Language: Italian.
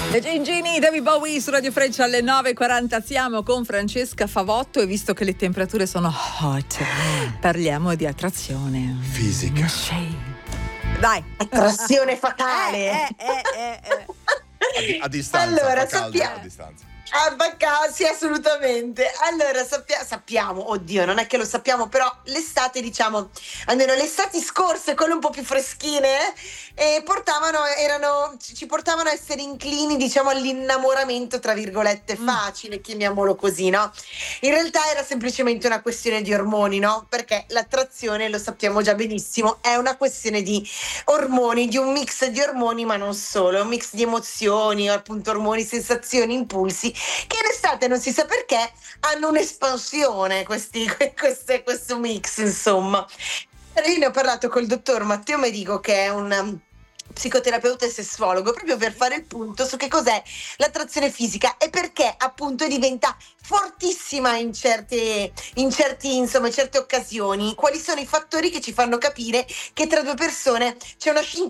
Le Gingini, David Bowie su Radio Freccia alle 9:40. Siamo con Francesca Favotto e visto che le temperature sono hot, parliamo di attrazione fisica. Dai. Attrazione fatale. A distanza, allora, fa caldo a distanza. Sì, assolutamente. Allora, sappiamo, oddio, non è che lo sappiamo, però l'estate, diciamo, almeno le estati scorse, quelle un po' più freschine, ci portavano a essere inclini, diciamo, all'innamoramento, tra virgolette, facile, chiamiamolo così, no? In realtà era semplicemente una questione di ormoni, no? Perché l'attrazione, lo sappiamo già benissimo, è una questione di ormoni, di un mix di ormoni, ma non solo, è un mix di emozioni, appunto ormoni, sensazioni, impulsi, che in estate non si sa perché hanno un'espansione questo mix, insomma. Io ne ho parlato col dottor Matteo Merigo, che è un psicoterapeuta e sessuologo, proprio per fare il punto su che cos'è l'attrazione fisica e perché appunto diventa fortissima in certe occasioni, quali sono i fattori che ci fanno capire che tra due persone c'è una scintilla